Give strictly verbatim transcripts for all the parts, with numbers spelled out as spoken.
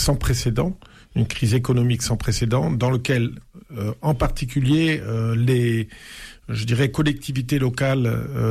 sans précédent, une crise économique sans précédent, dans laquelle, euh, en particulier, euh, les, je dirais, collectivités locales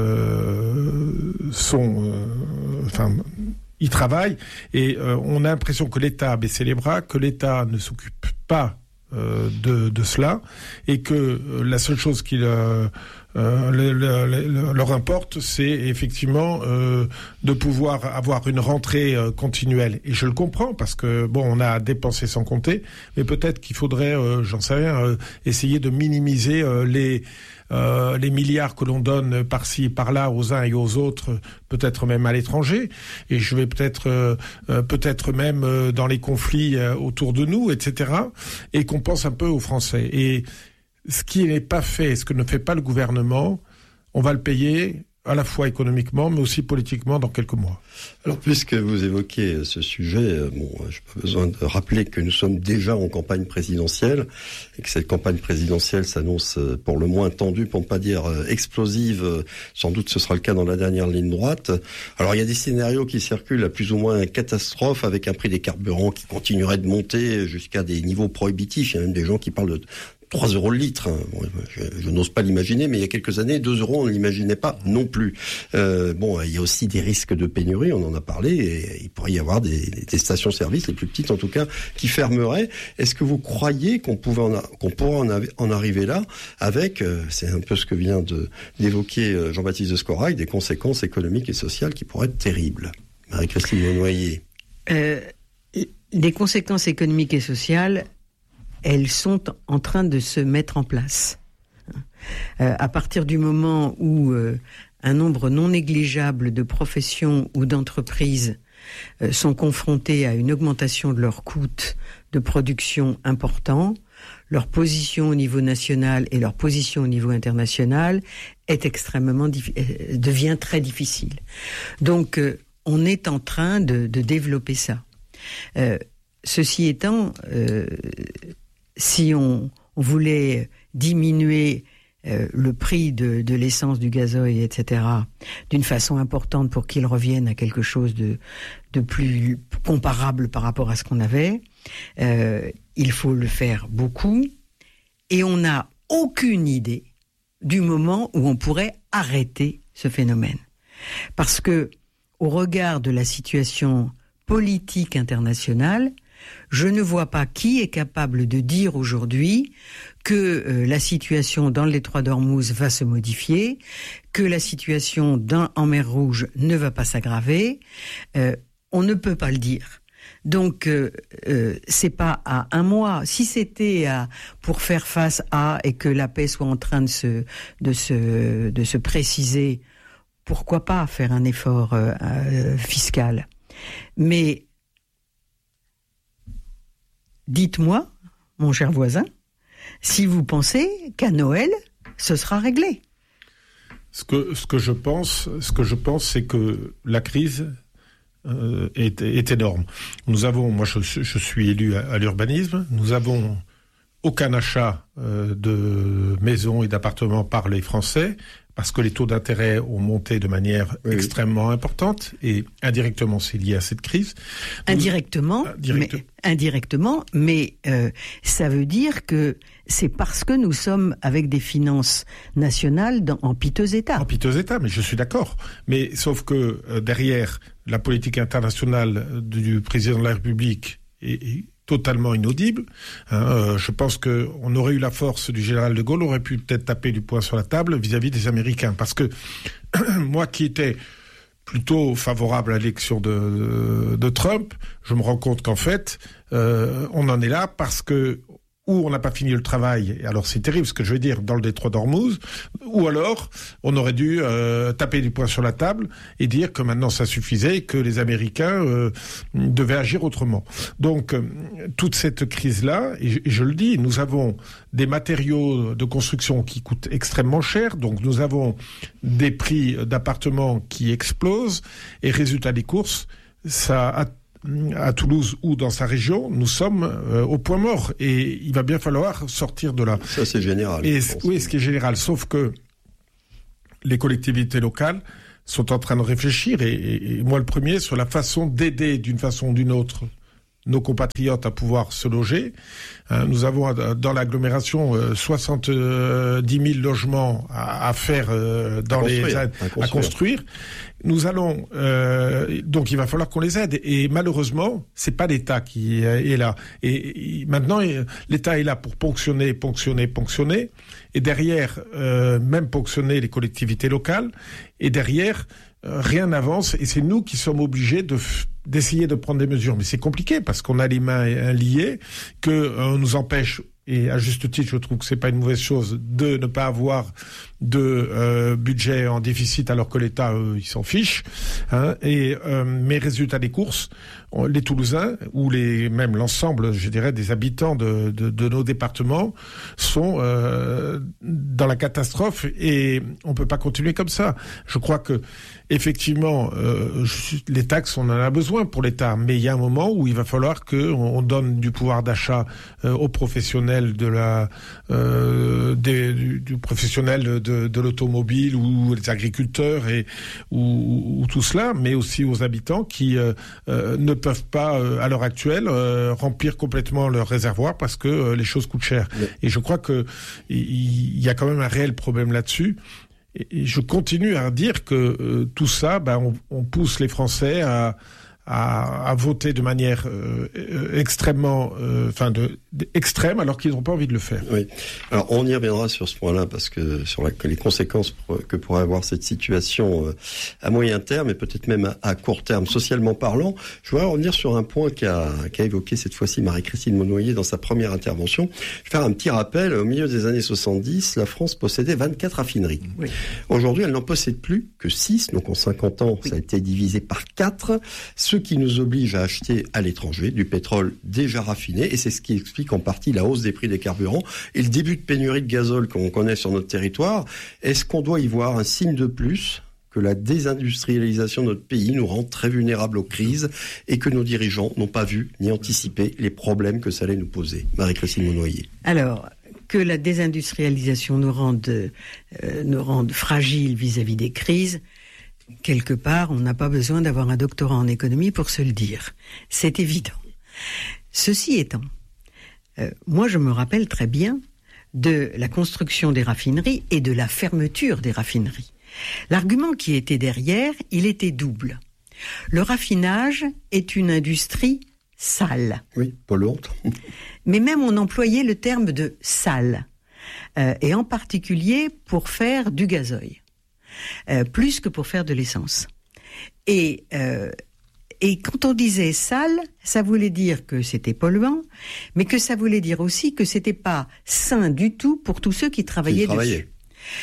euh, sont, euh, enfin, y travaillent, et euh, on a l'impression que l'État a baissé les bras, que l'État ne s'occupe pas euh, de, de cela, et que euh, la seule chose qui euh, euh, le, le, le, leur importe, c'est effectivement euh, de pouvoir avoir une rentrée euh, continuelle. Et je le comprends, parce que bon, on a dépensé sans compter, mais peut-être qu'il faudrait, euh, j'en sais rien, euh, essayer de minimiser euh, les Euh, les milliards que l'on donne par-ci, par-là, aux uns et aux autres, peut-être même à l'étranger, et je vais peut-être, euh, euh, peut-être même euh, dans les conflits euh, autour de nous, et cetera, et qu'on pense un peu aux Français. Et ce qui n'est pas fait, ce que ne fait pas le gouvernement, on va le payer à la fois économiquement, mais aussi politiquement dans quelques mois. Alors, puisque vous évoquez ce sujet, bon, je n'ai pas besoin de rappeler que nous sommes déjà en campagne présidentielle, et que cette campagne présidentielle s'annonce pour le moins tendue, pour ne pas dire explosive. Sans doute ce sera le cas dans la dernière ligne droite. Alors, il y a des scénarios qui circulent à plus ou moins catastrophe, avec un prix des carburants qui continuerait de monter jusqu'à des niveaux prohibitifs. Il y a même des gens qui parlent de trois euros le litre. Bon, je, je n'ose pas l'imaginer, mais il y a quelques années, deux euros, on ne l'imaginait pas non plus. Euh, bon, il y a aussi des risques de pénurie, on en a parlé, et il pourrait y avoir des, des stations-service, les plus petites en tout cas, qui fermeraient. Est-ce que vous croyez qu'on pouvait en a, qu'on pourrait en, av- en arriver là avec, euh, c'est un peu ce que vient de, d'évoquer Jean-Baptiste de Scorail, des conséquences économiques et sociales qui pourraient être terribles? Marie-Christine Monnoyer. Euh, les conséquences économiques et sociales, elles sont en train de se mettre en place. Euh, à partir du moment où euh, un nombre non négligeable de professions ou d'entreprises euh, sont confrontées à une augmentation de leurs coûts de production important, leur position au niveau national et leur position au niveau international est extrêmement diffi- euh, devient très difficile. Donc, euh, on est en train de, de développer ça. Euh, ceci étant, euh, si on, on voulait diminuer euh, le prix de, de l'essence, du gazoil, et cetera, d'une façon importante pour qu'il revienne à quelque chose de, de plus comparable par rapport à ce qu'on avait, euh, il faut le faire beaucoup, et on n'a aucune idée du moment où on pourrait arrêter ce phénomène. Parce que, au regard de la situation politique internationale, je ne vois pas qui est capable de dire aujourd'hui que euh, la situation dans le détroit d'Ormuz va se modifier, que la situation dans, en mer Rouge ne va pas s'aggraver. Euh, on ne peut pas le dire. Donc, euh, euh, c'est pas à un mois. Si c'était à, pour faire face à et que la paix soit en train de se, de se, de se préciser, pourquoi pas faire un effort euh, euh, fiscal? Mais dites-moi, mon cher voisin, si vous pensez qu'à Noël, ce sera réglé. Ce que, ce que je pense, ce que je pense, c'est que la crise euh, est, est énorme. Nous avons, moi je, je suis élu à, à l'urbanisme, nous avons aucun achat euh, de maisons et d'appartements par les Français, parce que les taux d'intérêt ont monté de manière oui. extrêmement importante, et indirectement c'est lié à cette crise. Indirectement, nous, indirect... mais, indirectement, mais euh, ça veut dire que c'est parce que nous sommes avec des finances nationales dans, en piteux état. En piteux état, mais je suis d'accord. Mais sauf que euh, derrière la politique internationale du président de la République est, est totalement inaudible. Hein, euh, je pense que on aurait eu la force du général de Gaulle, aurait pu peut-être taper du poing sur la table vis-à-vis des Américains. Parce que moi qui étais plutôt favorable à l'élection de, de Trump, je me rends compte qu'en fait, euh, on en est là parce que ou on n'a pas fini le travail, alors c'est terrible ce que je veux dire, dans le détroit d'Ormuz, ou alors on aurait dû euh, taper du poing sur la table et dire que maintenant ça suffisait et que les Américains euh, devaient agir autrement. Donc euh, toute cette crise-là, et je, et je le dis, nous avons des matériaux de construction qui coûtent extrêmement cher, donc nous avons des prix d'appartements qui explosent, et résultat des courses, ça a à Toulouse ou dans sa région, nous sommes euh, au point mort, et il va bien falloir sortir de là. Ça c'est général. Et, oui, ce qui est général, sauf que les collectivités locales sont en train de réfléchir, et, et, et moi le premier, sur la façon d'aider d'une façon ou d'une autre nos compatriotes à pouvoir se loger. Hein, nous avons dans l'agglomération euh, soixante-dix mille logements à, à faire euh, dans à les construire, à, à construire. à construire. Nous allons euh, donc il va falloir qu'on les aide et malheureusement c'est pas l'État qui est là et, et maintenant l'État est là pour ponctionner, ponctionner, ponctionner et derrière euh, même ponctionner les collectivités locales et derrière euh, rien n'avance et c'est nous qui sommes obligés de d'essayer de prendre des mesures mais c'est compliqué parce qu'on a les mains liées que euh, on nous empêche. Et à juste titre, je trouve que c'est pas une mauvaise chose de ne pas avoir de euh, budget en déficit alors que l'État, eux, il s'en fiche. Hein, et euh, mais résultat des courses, on, les Toulousains ou les même l'ensemble, je dirais, des habitants de, de, de nos départements sont euh, dans la catastrophe et on peut pas continuer comme ça. Je crois que effectivement, euh, les taxes, on en a besoin pour l'État, mais il y a un moment où il va falloir que on donne du pouvoir d'achat euh, aux professionnels de la euh, des, du, du professionnel de, de l'automobile ou les agriculteurs et ou, ou tout cela, mais aussi aux habitants qui euh, euh, ne peuvent pas euh, à l'heure actuelle euh, remplir complètement leur réservoir parce que euh, les choses coûtent cher. Oui. Et je crois que il y a quand même un réel problème là-dessus. Et je continue à dire que euh, tout ça, ben, on, on pousse les Français à, à, à voter de manière euh, extrêmement, enfin, euh, de, de, extrême, alors qu'ils n'ont pas envie de le faire. Oui. Alors, on y reviendra sur ce point-là, parce que sur la, que les conséquences pour, que pourrait avoir cette situation euh, à moyen terme, et peut-être même à, à court terme, socialement parlant. Je voudrais revenir sur un point qu'a, qu'a évoqué cette fois-ci Marie-Christine Monnoyer dans sa première intervention. Je vais faire un petit rappel. Au milieu des années soixante-dix, la France possédait vingt-quatre raffineries. Oui. Aujourd'hui, elle n'en possède plus que six. Donc, en cinquante ans, oui. Ça a été divisé par quatre. Ce qui nous oblige à acheter à l'étranger du pétrole déjà raffiné, et c'est ce qui explique en partie la hausse des prix des carburants et le début de pénurie de gazole qu'on connaît sur notre territoire. Est-ce qu'on doit y voir un signe de plus que la désindustrialisation de notre pays nous rend très vulnérables aux crises et que nos dirigeants n'ont pas vu ni anticipé les problèmes que ça allait nous poser? Marie-Christine Monnoyer. Alors, que la désindustrialisation nous rende, euh, nous rende fragiles vis-à-vis des crises, quelque part, on n'a pas besoin d'avoir un doctorat en économie pour se le dire. C'est évident. Ceci étant, euh, moi je me rappelle très bien de la construction des raffineries et de la fermeture des raffineries. L'argument qui était derrière, il était double. Le raffinage est une industrie sale. Oui, polluante. Mais même on employait le terme de sale, euh, et en particulier pour faire du gazoil. Euh, plus que pour faire de l'essence. Et, euh, et quand on disait sale, ça voulait dire que c'était polluant, mais que ça voulait dire aussi que c'était pas sain du tout pour tous ceux qui travaillaient, qui travaillaient. dessus.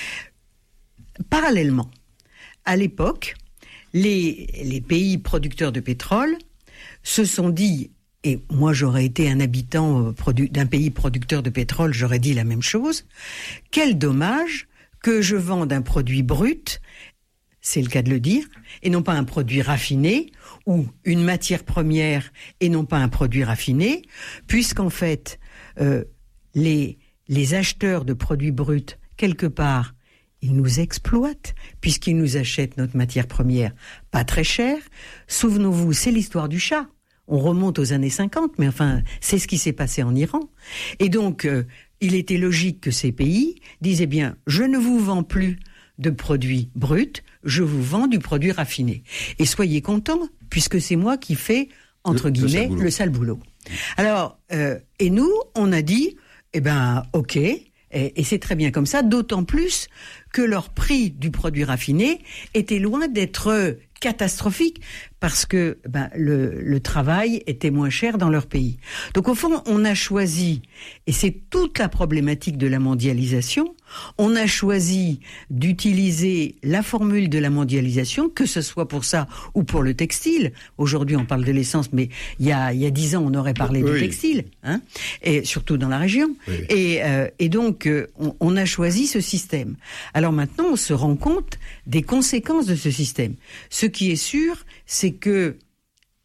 Parallèlement, à l'époque, les, les pays producteurs de pétrole se sont dit, et moi j'aurais été un habitant euh, produ- d'un pays producteur de pétrole, j'aurais dit la même chose, quel dommage que je vende un produit brut, c'est le cas de le dire, et non pas un produit raffiné, ou une matière première et non pas un produit raffiné, puisqu'en fait, euh, les, les acheteurs de produits bruts, quelque part, ils nous exploitent, puisqu'ils nous achètent notre matière première pas très chère. Souvenons-vous, c'est l'histoire du chat. On remonte aux années cinquante, mais enfin, c'est ce qui s'est passé en Iran. Et donc, euh, il était logique que ces pays disaient bien, je ne vous vends plus de produits bruts, je vous vends du produit raffiné. Et soyez contents, puisque c'est moi qui fais, entre le, guillemets, le sale boulot. Alors, euh, et nous, on a dit, eh ben, ok, et, et c'est très bien comme ça, d'autant plus que leur prix du produit raffiné était loin d'être catastrophique, parce que ben, le, le travail était moins cher dans leur pays. Donc au fond, on a choisi, et c'est toute la problématique de la mondialisation, on a choisi d'utiliser la formule de la mondialisation, que ce soit pour ça ou pour le textile. Aujourd'hui, on parle de l'essence, mais il y a il y a dix ans, on aurait parlé oui. du textile, hein, et surtout dans la région. Oui. Et, euh, et donc, euh, on, on a choisi ce système. Alors maintenant, on se rend compte des conséquences de ce système. Ce qui est sûr, c'est que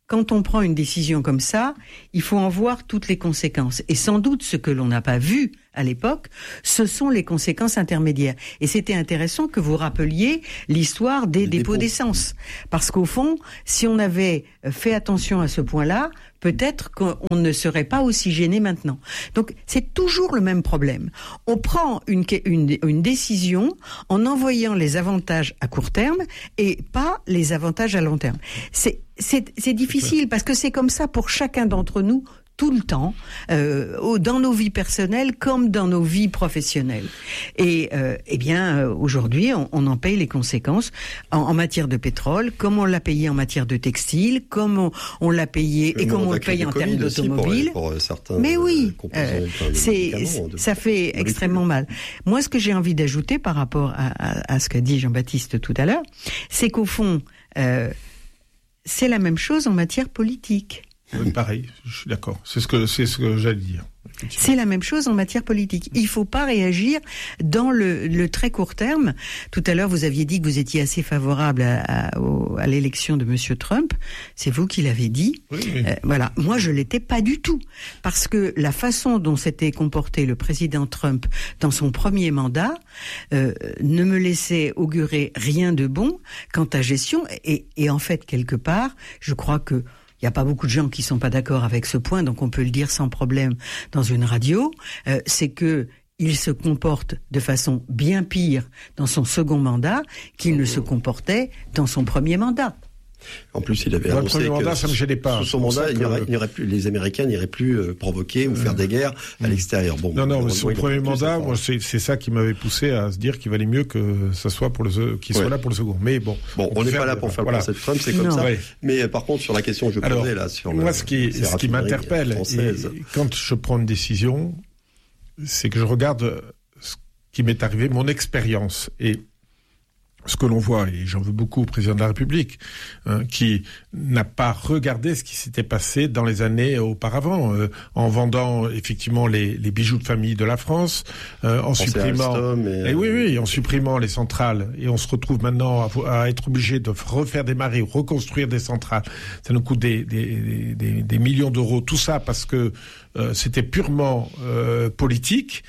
quand on prend une décision comme ça, il faut en voir toutes les conséquences. Et sans doute, ce que l'on n'a pas vu à l'époque, ce sont les conséquences intermédiaires. Et c'était intéressant que vous rappeliez l'histoire des dépôts, dépôts d'essence. Parce qu'au fond, si on avait fait attention à ce point-là, peut-être qu'on ne serait pas aussi gêné maintenant. Donc, c'est toujours le même problème. On prend une, une, une décision en envoyant les avantages à court terme et pas les avantages à long terme. C'est, c'est, c'est difficile parce que c'est comme ça pour chacun d'entre nous tout le temps, euh, dans nos vies personnelles comme dans nos vies professionnelles. Et euh, eh bien, euh, aujourd'hui, on, on en paye les conséquences en, en matière de pétrole, comme on l'a payé en matière de textile, comme on, on l'a payé le et comme on le paye en termes d'automobile. Pour, pour certains, Mais oui, euh, c'est, ça fait extrêmement mal. Moi, ce que j'ai envie d'ajouter par rapport à, à, à ce qu'a dit Jean-Baptiste tout à l'heure, c'est qu'au fond, euh, c'est la même chose en matière politique. Oui, pareil, je suis d'accord. C'est ce que c'est ce que j'allais dire. C'est la même chose en matière politique. Il faut pas réagir dans le, le très court terme. Tout à l'heure, vous aviez dit que vous étiez assez favorable à, à, à l'élection de Monsieur Trump. C'est vous qui l'avez dit. Oui, oui. Euh, voilà. Moi, je l'étais pas du tout. Parce que la façon dont s'était comporté le président Trump dans son premier mandat euh, ne me laissait augurer rien de bon quant à gestion. Et, et en fait, quelque part, je crois que il n'y a pas beaucoup de gens qui sont pas d'accord avec ce point, donc on peut le dire sans problème dans une radio, euh, c'est que il se comporte de façon bien pire dans son second mandat qu'il ne se comportait dans son premier mandat. En plus, il avait dans annoncé le premier mandat, que ça me gênait pas. sous son mandat, il n'y aurait, il n'y aurait plus, les Américains n'iraient plus euh, provoquer ou faire des guerres à l'extérieur. Bon, non, non, son premier mandat, moi, c'est, c'est ça qui m'avait poussé à se dire qu'il valait mieux que ça soit pour le, qu'il soit ouais. là pour le second. Mais bon. Bon, on n'est pas là pour faire voilà. le procès de Trump, c'est comme non. ça. Ouais. Mais par contre, sur la question que je posais Alors, là, sur moi, le, ce qui, ce qui m'interpelle, et, quand je prends une décision, c'est que je regarde ce qui m'est arrivé, mon expérience et ce que l'on voit, et j'en veux beaucoup au président de la République, hein, qui n'a pas regardé ce qui s'était passé dans les années auparavant, euh, en vendant effectivement les, les bijoux de famille de la France, euh, en supprimant, et, et oui, oui, en supprimant les centrales, et on se retrouve maintenant à, à être obligé de refaire démarrer, reconstruire des centrales. Ça nous coûte des, des, des, des millions d'euros, tout ça parce que Euh, c'était purement euh, politique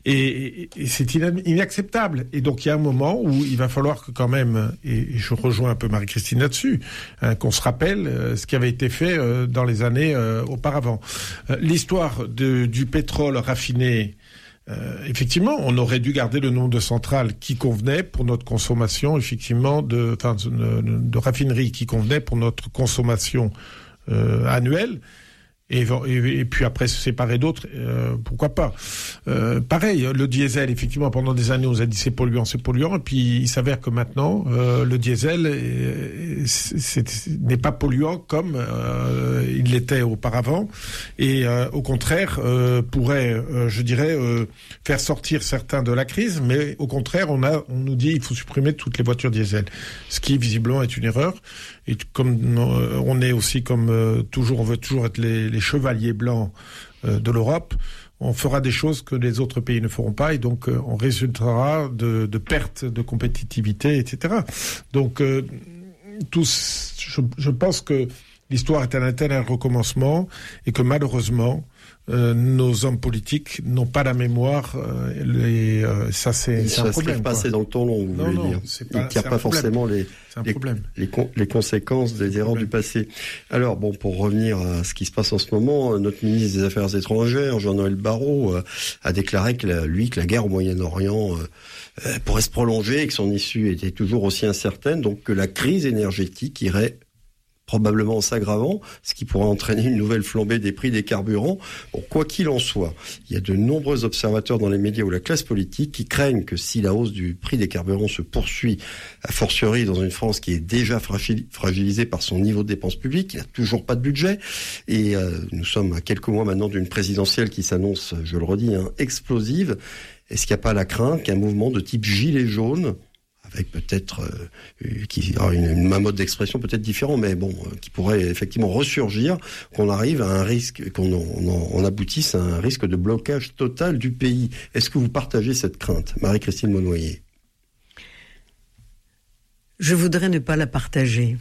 et, et c'est inacceptable. Et donc il y a un moment où il va falloir que quand même, et, et je rejoins un peu Marie-Christine là-dessus, hein, qu'on se rappelle euh, ce qui avait été fait euh, dans les années euh, auparavant. Euh, l'histoire de, du pétrole raffiné, Euh, effectivement, on aurait dû garder le nombre de centrales qui convenait pour notre consommation, effectivement, de, enfin, de, de raffineries qui convenait pour notre consommation euh, annuelle. Et, et, et puis après se séparer d'autres, euh, pourquoi pas. Euh, pareil, le diesel, effectivement, pendant des années, on nous a dit c'est polluant, c'est polluant, et puis il s'avère que maintenant, euh, le diesel est, c'est, c'est, n'est pas polluant comme euh, il l'était auparavant, et euh, au contraire, euh, pourrait, euh, je dirais, euh, faire sortir certains de la crise, mais au contraire, on, a, on nous dit il faut supprimer toutes les voitures diesel, ce qui visiblement est une erreur. Et comme euh, on est aussi comme euh, toujours, on veut toujours être les, les chevaliers blancs euh, de l'Europe, on fera des choses que les autres pays ne feront pas, et donc euh, on résultera de, de pertes de compétitivité, et cetera. Donc, euh, tous, je, je pense que l'histoire est un éternel recommencement, et que malheureusement, Euh, nos hommes politiques n'ont pas la mémoire. Euh, les, euh, ça, c'est, c'est un problème. Pas assez dans le temps long, vous non, voulez non, dire. C'est pas, il ne tire pas forcément les, les, les, con, les conséquences des c'est erreurs du passé. Alors, bon, pour revenir à ce qui se passe en ce moment, notre ministre des Affaires étrangères, Jean-Noël Barrot, euh, a déclaré que la, lui, que la guerre au Moyen-Orient euh, euh, pourrait se prolonger et que son issue était toujours aussi incertaine, donc que la crise énergétique irait probablement en s'aggravant, ce qui pourrait entraîner une nouvelle flambée des prix des carburants. Bon, quoi qu'il en soit, il y a de nombreux observateurs dans les médias ou la classe politique qui craignent que si la hausse du prix des carburants se poursuit, a fortiori dans une France qui est déjà fragilisée par son niveau de dépenses publiques, qui n'a toujours pas de budget, et euh, nous sommes à quelques mois maintenant d'une présidentielle qui s'annonce, je le redis, hein, explosive. Est-ce qu'il n'y a pas la crainte qu'un mouvement de type gilet jaune, avec peut-être euh, qui alors une, une, un mode d'expression peut-être différent, mais bon, euh, qui pourrait effectivement ressurgir, qu'on arrive à un risque, qu'on on, on, on aboutisse à un risque de blocage total du pays. Est-ce que vous partagez cette crainte, Marie-Christine Monnoyer? Je voudrais ne pas la partager,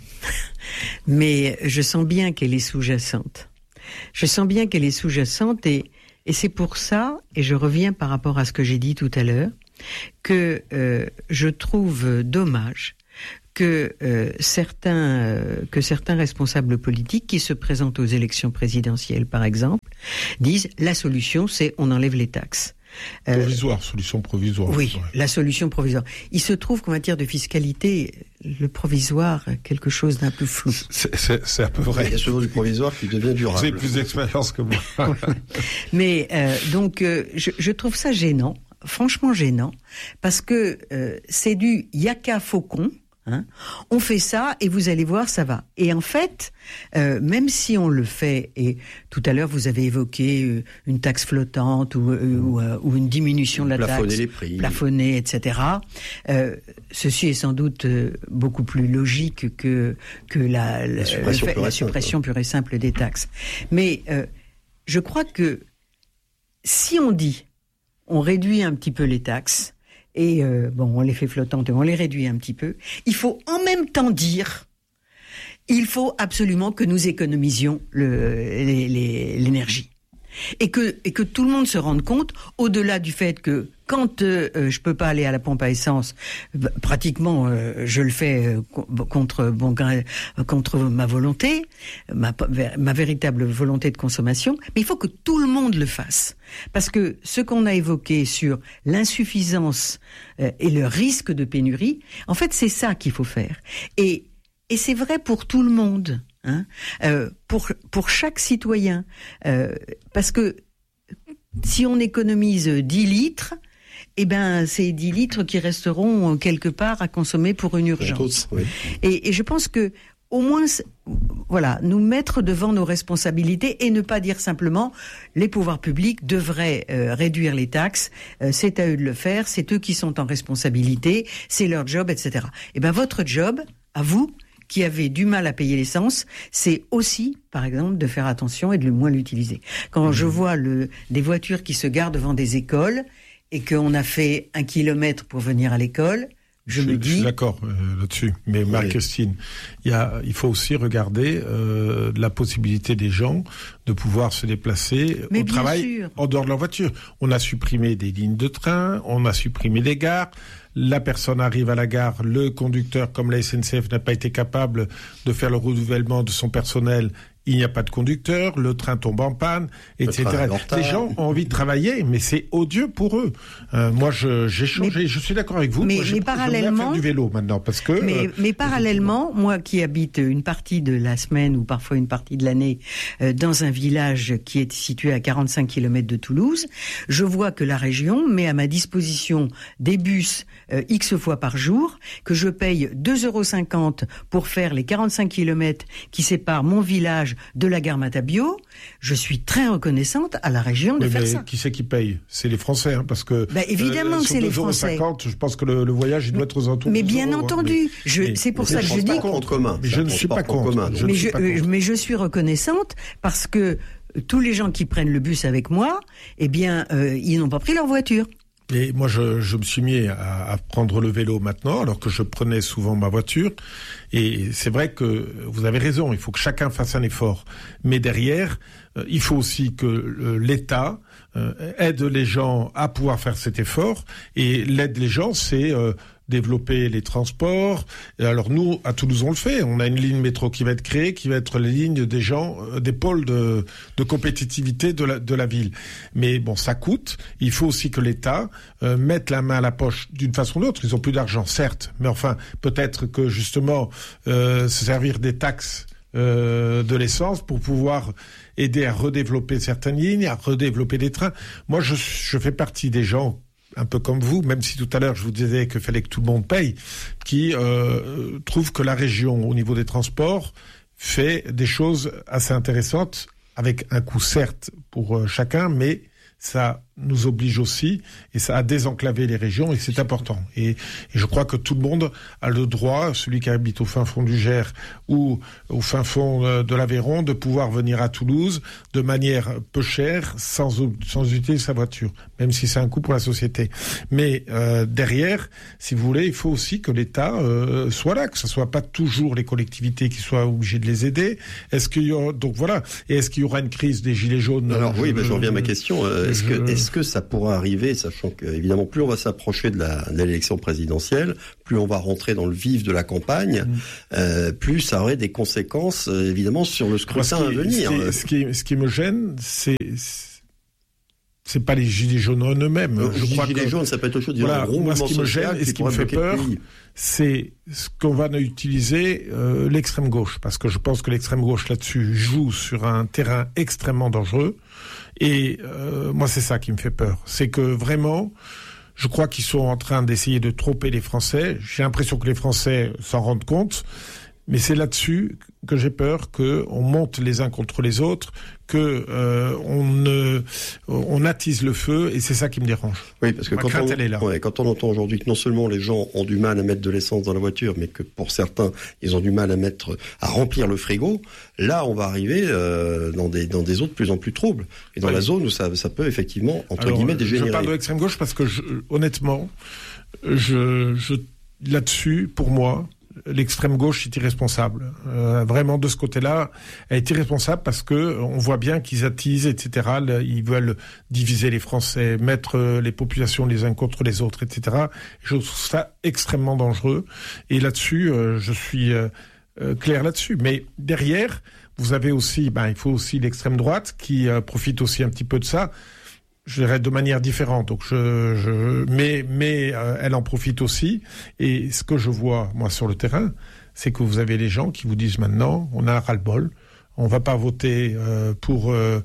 mais je sens bien qu'elle est sous-jacente. Je sens bien qu'elle est sous-jacente et, et c'est pour ça, et je reviens par rapport à ce que j'ai dit tout à l'heure, que euh, je trouve dommage que euh, certains euh, que certains responsables politiques qui se présentent aux élections présidentielles, par exemple, disent la solution c'est on enlève les taxes. Euh, provisoire, solution provisoire. Oui, ouais. La solution provisoire. Il se trouve qu'en matière de fiscalité, le provisoire, quelque chose d'un peu flou. C'est, c'est, c'est à peu vrai. Il y a souvent du provisoire qui devient durable. Vous avez plus d'expérience que moi. Mais euh, donc, euh, je, je trouve ça gênant, franchement gênant, parce que euh, c'est du yaka faucon. Hein, on fait ça et vous allez voir, ça va. Et en fait, euh, même si on le fait, et tout à l'heure vous avez évoqué euh, une taxe flottante ou, euh, ou, euh, ou une diminution de la plafonner taxe, les prix, plafonner, et cetera. Euh, ceci est sans doute euh, beaucoup plus logique que que la, la, la suppression, fait, pure, la et suppression simple. pure et simple des taxes. Mais euh, je crois que si on dit on réduit un petit peu les taxes. Et euh, bon, on les fait flottantes et on les réduit un petit peu. Il faut en même temps dire, il faut absolument que nous économisions le, les, les, l'énergie. Et que, et que tout le monde se rende compte, au-delà du fait que quand euh, je peux pas aller à la pompe à essence, bah, pratiquement euh, je le fais euh, contre bon gré, contre ma volonté, ma, ma véritable volonté de consommation. Mais il faut que tout le monde le fasse, parce que ce qu'on a évoqué sur l'insuffisance euh, et le risque de pénurie, en fait, c'est ça qu'il faut faire. Et et c'est vrai pour tout le monde. Hein, euh, pour pour chaque citoyen, euh, parce que si on économise dix litres, eh ben c'est dix litres qui resteront quelque part à consommer pour une urgence. Oui. Et, et je pense que au moins, voilà, nous mettre devant nos responsabilités et ne pas dire simplement les pouvoirs publics devraient euh, réduire les taxes, euh, c'est à eux de le faire, c'est eux qui sont en responsabilité, c'est leur job, et cetera. Eh ben votre job, à vous, qui avez du mal à payer l'essence, c'est aussi, par exemple, de faire attention et de le moins l'utiliser. Quand mmh. je vois le, des voitures qui se garent devant des écoles et qu'on a fait un kilomètre pour venir à l'école, je, je me dis... Je suis d'accord euh, là-dessus. Mais Marie-Christine, il y a, il faut aussi regarder euh, la possibilité des gens de pouvoir se déplacer Mais au travail sûr. en dehors de leur voiture. On a supprimé des lignes de train, on a supprimé des gares. La personne arrive à la gare, le conducteur, comme la S N C F, n'a pas été capable de faire le renouvellement de son personnel. Il n'y a pas de conducteur, le train tombe en panne, et cetera. Les gens ont envie de travailler, mais c'est odieux pour eux. Euh, moi, je, j'ai changé, mais, je suis d'accord avec vous. Mais, moi, mais parallèlement, je faire du vélo maintenant, parce que. Mais, euh, mais parallèlement, moi qui habite une partie de la semaine ou parfois une partie de l'année euh, dans un village qui est situé à quarante-cinq kilomètres de Toulouse, je vois que la région met à ma disposition des bus euh, X fois par jour, que je paye deux euros cinquante pour faire les quarante-cinq kilomètres qui séparent mon village de la gare Matabio. Je suis très reconnaissante à la région de oui, faire mais ça. Qui c'est qui paye? C'est les Français, hein, parce que. Bah, évidemment euh, que c'est les Français. deux euros cinquante, je pense que le, le voyage, il doit être aux alentours. Mais bien euros, entendu, hein, mais, je, mais, c'est pour mais ça que je dis. En commun. Mais je ne suis pas contre. Commun, je mais, ne je, suis pas contre. mais je suis reconnaissante parce que tous les gens qui prennent le bus avec moi, eh bien, euh, ils n'ont pas pris leur voiture. Et moi, je, je me suis mis à, à prendre le vélo maintenant, alors que je prenais souvent ma voiture. Et c'est vrai que vous avez raison, il faut que chacun fasse un effort. Mais derrière, euh, il faut aussi que euh, l'État euh, aide les gens à pouvoir faire cet effort. Et l'aide les gens, c'est euh, développer les transports. Et alors nous, à Toulouse, on le fait. On a une ligne métro qui va être créée, qui va être les lignes des gens, euh, des pôles de, de compétitivité de la, de la ville. Mais bon, ça coûte. Il faut aussi que l'État euh, mette la main à la poche d'une façon ou d'autre. Ils ont plus d'argent, certes, mais enfin, peut-être que justement, euh, se servir des taxes euh, de l'essence pour pouvoir aider à redévelopper certaines lignes, à redévelopper des trains. Moi, je, je fais partie des gens un peu comme vous, même si tout à l'heure je vous disais qu'il fallait que tout le monde paye, qui euh, trouve que la région, au niveau des transports, fait des choses assez intéressantes, avec un coût certes pour euh, chacun, mais ça nous oblige aussi, et ça a désenclavé les régions, et c'est important. Et, et je crois que tout le monde a le droit, celui qui habite au fin fond du Gers ou au fin fond de l'Aveyron, de pouvoir venir à Toulouse de manière peu chère, sans, sans utiliser sa voiture, même si c'est un coût pour la société. Mais euh, derrière, si vous voulez, il faut aussi que l'État euh, soit là, que ce soit pas toujours les collectivités qui soient obligées de les aider. Est-ce qu'il y aura, donc voilà, et est-ce qu'il y aura une crise des gilets jaunes? Alors je, oui, ben, je reviens à ma question. Euh, est-ce je, que est-ce que ça pourra arriver, sachant que évidemment plus on va s'approcher de la de l'élection présidentielle, plus on va rentrer dans le vif de la campagne, mmh. euh, plus ça aurait des conséquences euh, évidemment sur le scrutin Moi, à venir. Ce qui, ce qui, ce qui me gêne, c'est c'est pas les gilets jaunes en eux-mêmes. Euh, je les crois gilets que, jaunes, ça peut être autre chose. Voilà, moi, ce qui me gêne et ce qui me fait peur, c'est ce qu'on va utiliser euh, l'extrême gauche, parce que je pense que l'extrême gauche là-dessus joue sur un terrain extrêmement dangereux. Et euh, moi, c'est ça qui me fait peur. C'est que vraiment, je crois qu'ils sont en train d'essayer de tromper les Français. J'ai l'impression que les Français s'en rendent compte. Mais c'est là-dessus que j'ai peur qu'on monte les uns contre les autres, que euh, on ne, on attise le feu, et c'est ça qui me dérange. Oui, parce que Ma quand crainte, on, elle est là. Ouais, quand on entend aujourd'hui que non seulement les gens ont du mal à mettre de l'essence dans la voiture, mais que pour certains, ils ont du mal à mettre, à remplir le frigo, là, on va arriver euh, dans des dans des eaux de plus en plus troubles, et dans ouais. la zone où ça ça peut effectivement entre Alors, guillemets dégénérer. Je parle de l'extrême gauche parce que je, honnêtement, je, je là-dessus, pour moi, l'extrême gauche est irresponsable. Euh, vraiment, de ce côté-là, elle est irresponsable parce que on voit bien qu'ils attisent, et cetera. Ils veulent diviser les Français, mettre les populations les uns contre les autres, et cetera. Je trouve ça extrêmement dangereux. Et là-dessus, euh, je suis euh, euh, clair là-dessus. Mais derrière, vous avez aussi, ben, il faut aussi l'extrême droite qui euh, profite aussi un petit peu de ça. Je dirais de manière différente. Donc je, je mais mais euh, elle en profite aussi. Et ce que je vois moi sur le terrain, c'est que vous avez les gens qui vous disent maintenant, on a un ras-le-bol. On va pas voter euh, pour euh,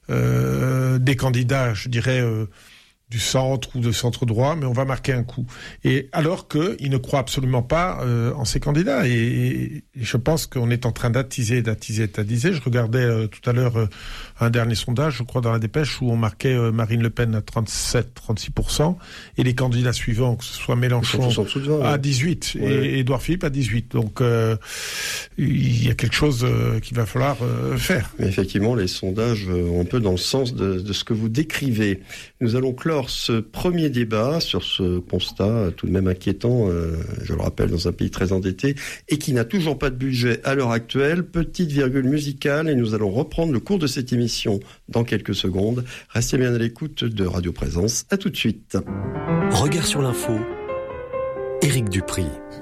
euh, des candidats, je dirais. Euh, du centre ou de centre droit, mais on va marquer un coup. Et alors qu'ils ne croient absolument pas euh, en ces candidats. Et, et, et je pense qu'on est en train d'attiser, d'attiser, d'attiser. Je regardais euh, tout à l'heure euh, un dernier sondage, je crois dans la Dépêche, où on marquait euh, Marine Le Pen à trente-sept à trente-six pour cent et les candidats suivants, que ce soit Mélenchon à dix-huit ouais. et Édouard Philippe à dix-huit. Donc euh, il y a quelque chose euh, qu'il va falloir euh, faire. Mais effectivement, les sondages vont un peu dans le sens de, de ce que vous décrivez. Nous allons clore ce premier débat sur ce constat tout de même inquiétant, euh, je le rappelle, dans un pays très endetté et qui n'a toujours pas de budget à l'heure actuelle. Petite virgule musicale et nous allons reprendre le cours de cette émission dans quelques secondes. Restez bien à l'écoute de Radio Présence. À tout de suite. Regard sur l'info, Éric Dupry.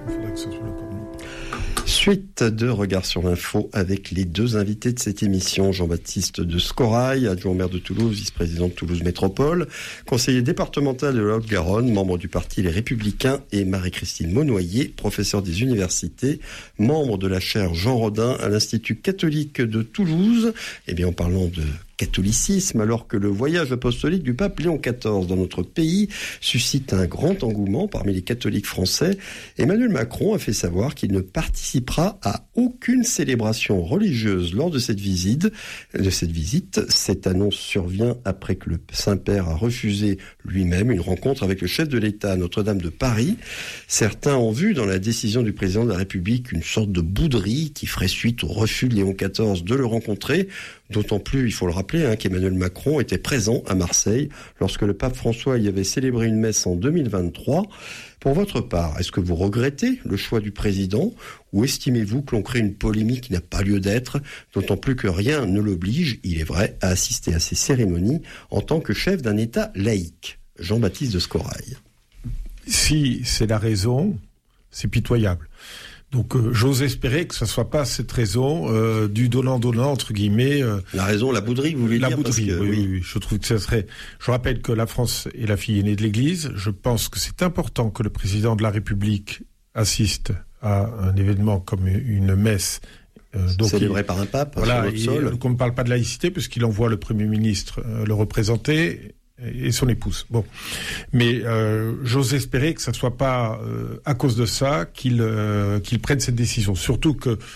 Suite de Regard sur l'info avec les deux invités de cette émission, Jean-Baptiste de Scorail, adjoint au maire de Toulouse, vice-président de Toulouse Métropole, conseiller départemental de la Haute-Garonne, membre du parti Les Républicains, et Marie-Christine Monnoyer, professeure des universités, membre de la chaire Jean Rodin à l'Institut catholique de Toulouse. Eh bien, en parlant de catholicisme, alors que le voyage apostolique du pape Léon quatorze dans notre pays suscite un grand engouement parmi les catholiques français, Emmanuel Macron a fait savoir qu'il ne participera à aucune célébration religieuse lors de cette visite. De cette visite, cette annonce survient après que le Saint-Père a refusé lui-même une rencontre avec le chef de l'État à Notre-Dame de Paris. Certains ont vu dans la décision du président de la République une sorte de bouderie qui ferait suite au refus de Léon quatorze de le rencontrer. D'autant plus, il faut le rappeler, hein, qu'Emmanuel Macron était présent à Marseille lorsque le pape François y avait célébré une messe en deux mille vingt-trois. Pour votre part, est-ce que vous regrettez le choix du président ou estimez-vous que l'on crée une polémique qui n'a pas lieu d'être, d'autant plus que rien ne l'oblige, il est vrai, à assister à ces cérémonies en tant que chef d'un État laïque? Jean-Baptiste de Scorail. Si c'est la raison, c'est pitoyable. Donc euh, j'ose espérer que ce ne soit pas cette raison euh, du donnant-donnant, entre guillemets. Euh, la raison, la bouderie, vous voulez la dire? La bouderie, parce que, oui, oui. oui. Je trouve que ça serait... Je rappelle que la France est la fille aînée de l'Église. Je pense que c'est important que le président de la République assiste à un événement comme une messe. Euh, donc célébré il, par un pape, voilà, sur notre sol. Qu'on ne parle pas de laïcité, puisqu'il envoie le Premier ministre euh, le représenter... et son épouse. Bon, mais euh, j'ose espérer que ça ne soit pas euh, à cause de ça qu'il euh, qu'il prenne cette décision. Surtout que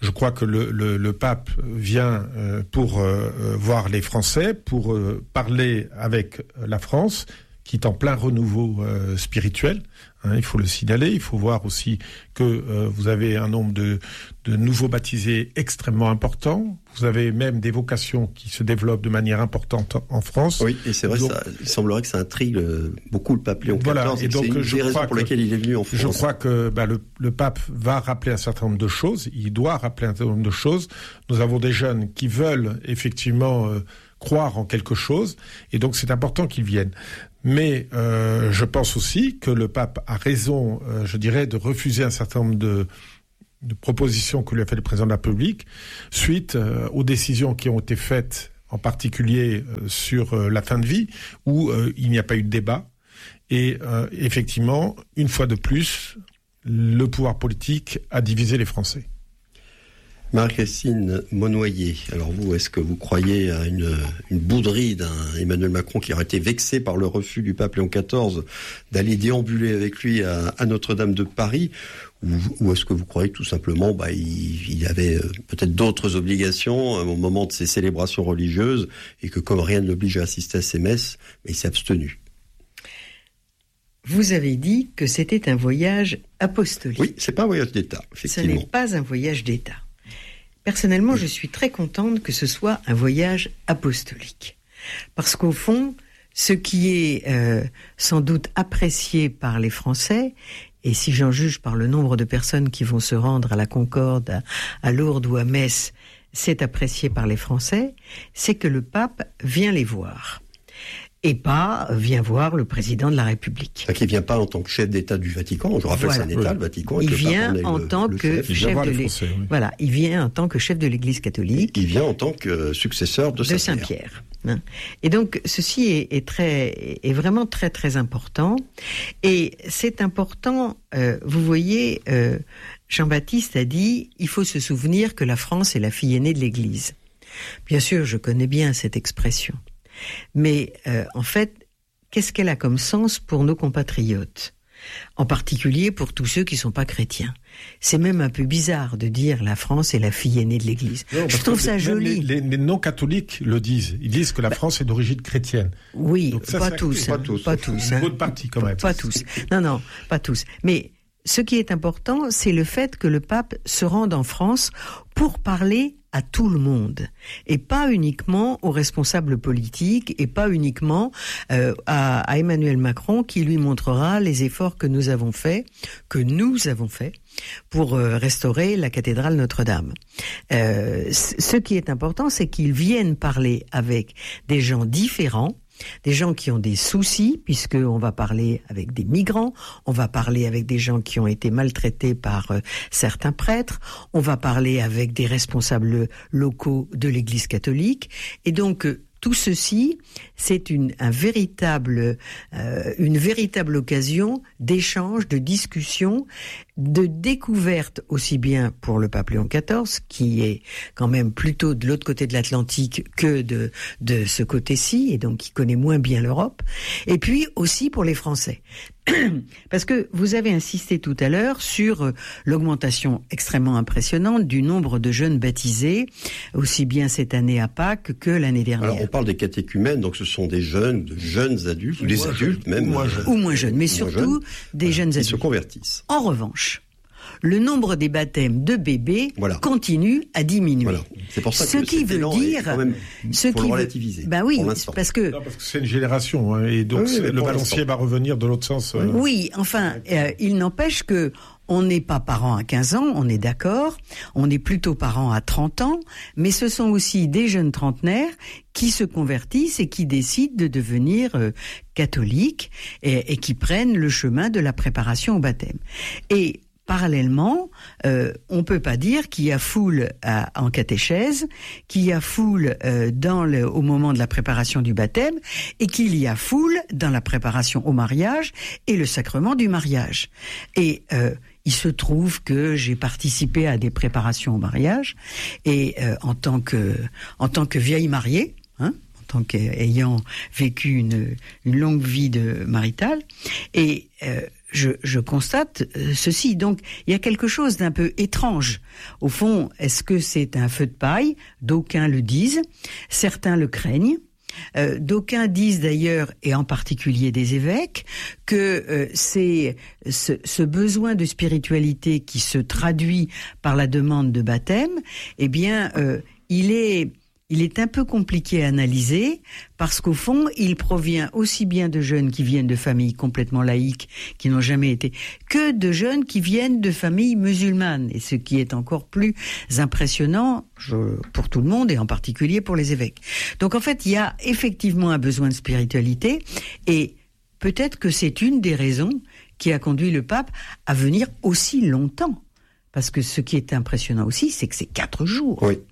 Je crois que le, le, le pape vient euh, pour euh, voir les Français, pour euh, parler avec la France, qui est en plein renouveau euh, spirituel. Hein, il faut le signaler. Il faut voir aussi que euh, vous avez un nombre de, de nouveaux baptisés extrêmement important. Vous avez même des vocations qui se développent de manière importante en France. Oui, et c'est vrai, donc, ça, il semblerait que ça intrigue le, beaucoup le pape Léon voilà, quatorze. Et donc, c'est une je des raisons crois pour que, lesquelles il est venu en France. Je crois que bah, le, le pape va rappeler un certain nombre de choses. Il doit rappeler un certain nombre de choses. Nous avons des jeunes qui veulent effectivement euh, croire en quelque chose, et donc c'est important qu'ils viennent. Mais euh, je pense aussi que le pape a raison, euh, je dirais, de refuser un certain nombre de, de propositions que lui a fait le président de la République suite euh, aux décisions qui ont été faites, en particulier euh, sur euh, la fin de vie, où euh, il n'y a pas eu de débat. Et euh, effectivement, une fois de plus, le pouvoir politique a divisé les Français. Marie-Christine Monnoyer, alors vous, est-ce que vous croyez à une, une bouderie d'un Emmanuel Macron qui aurait été vexé par le refus du pape Léon quatorze d'aller déambuler avec lui à, à Notre-Dame de Paris, ou, ou est-ce que vous croyez tout simplement bah, il, il avait peut-être d'autres obligations au moment de ses célébrations religieuses et que comme rien ne l'oblige à assister à ces messes, il s'est abstenu? Vous avez dit que c'était un voyage apostolique. Oui, c'est pas un voyage d'État, effectivement. Ce n'est pas un voyage d'État. Personnellement, je suis très contente que ce soit un voyage apostolique. Parce qu'au fond, ce qui est euh, sans doute apprécié par les Français, et si j'en juge par le nombre de personnes qui vont se rendre à la Concorde, à, à Lourdes ou à Metz, c'est apprécié par les Français, c'est que le pape vient les voir. Et pas vient voir le président de la République. Qui ne vient pas en tant que chef d'État du Vatican. Je rappelle, voilà. c'est un État, le Vatican. Il le vient en le, tant le que chef, chef de l'Église. Oui. Voilà, il vient en tant que chef de l'Église catholique. Il vient en tant que successeur de, de Saint-Pierre. Saint-Pierre. Et donc, ceci est, est très, est vraiment très très important. Et c'est important. Euh, vous voyez, euh, Jean-Baptiste a dit, il faut se souvenir que la France est la fille aînée de l'Église. Bien sûr, je connais bien cette expression. Mais euh, en fait, qu'est-ce qu'elle a comme sens pour nos compatriotes ? En particulier pour tous ceux qui ne sont pas chrétiens. C'est même un peu bizarre de dire la France est la fille aînée de l'Église. Non, je trouve ça joli. Les, les, les non-catholiques le disent. Ils disent que la bah, France est d'origine chrétienne. Oui, Donc ça, pas, ça, tous, pas hein, tous. Pas tous. Une bonne partie quand même. Pas, pas tous. Non, non, pas tous. Mais ce qui est important, c'est le fait que le pape se rende en France pour parler à tout le monde, et pas uniquement aux responsables politiques, et pas uniquement euh, à, à Emmanuel Macron, qui lui montrera les efforts que nous avons faits, que nous avons faits, pour euh, restaurer la cathédrale Notre-Dame. Euh, ce qui est important, c'est qu'ils viennent parler avec des gens différents, des gens qui ont des soucis, puisqu'on va parler avec des migrants, on va parler avec des gens qui ont été maltraités par euh, certains prêtres, on va parler avec des responsables locaux de l'Église catholique, et donc euh, tout ceci, c'est une, un véritable, euh, une véritable occasion d'échange, de discussion, de découverte aussi bien pour le pape Léon quatorze, qui est quand même plutôt de l'autre côté de l'Atlantique que de, de ce côté-ci, et donc qui connaît moins bien l'Europe, et puis aussi pour les Français. Parce que vous avez insisté tout à l'heure sur l'augmentation extrêmement impressionnante du nombre de jeunes baptisés, aussi bien cette année à Pâques que l'année dernière. Alors on parle des catéchumènes, donc ce sont des jeunes, de jeunes adultes, ou, ou des adultes jeune, même. Ou moins jeunes, ou moins jeunes mais surtout jeunes, des voilà, jeunes adultes. Ils se convertissent. En revanche, le nombre des baptêmes de bébés voilà. continue à diminuer. Voilà. C'est pour ça ce que qui veut dire, quand même, ce faut qui le relativiser. Ben oui, pour parce que non, parce que c'est une génération, hein, et donc oui, le balancier va revenir de l'autre sens. Euh... Oui, enfin, euh, il n'empêche que on n'est pas parents à quinze ans, on est d'accord, on est plutôt parents à trente ans, mais ce sont aussi des jeunes trentenaires qui se convertissent et qui décident de devenir euh, catholiques et, et qui prennent le chemin de la préparation au baptême. Et parallèlement, euh, on peut pas dire qu'il y a foule à, en catéchèse, qu'il y a foule euh, dans le, au moment de la préparation du baptême, et qu'il y a foule dans la préparation au mariage et le sacrement du mariage. Et euh, il se trouve que j'ai participé à des préparations au mariage, et euh, en tant que en tant que vieille mariée, hein, en tant qu'ayant vécu une, une longue vie de maritale. Et euh, je, je constate euh, ceci. Donc, il y a quelque chose d'un peu étrange. Au fond, est-ce que c'est un feu de paille ? D'aucuns le disent, certains le craignent. Euh, d'aucuns disent d'ailleurs, et en particulier des évêques, que euh, c'est ce, ce besoin de spiritualité qui se traduit par la demande de baptême, eh bien, euh, il est... Il est un peu compliqué à analyser parce qu'au fond, il provient aussi bien de jeunes qui viennent de familles complètement laïques, qui n'ont jamais été, que de jeunes qui viennent de familles musulmanes. Et ce qui est encore plus impressionnant je, pour tout le monde et en particulier pour les évêques. Donc en fait, il y a effectivement un besoin de spiritualité et peut-être que c'est une des raisons qui a conduit le pape à venir aussi longtemps. Parce que ce qui est impressionnant aussi, c'est que c'est quatre jours. Oui.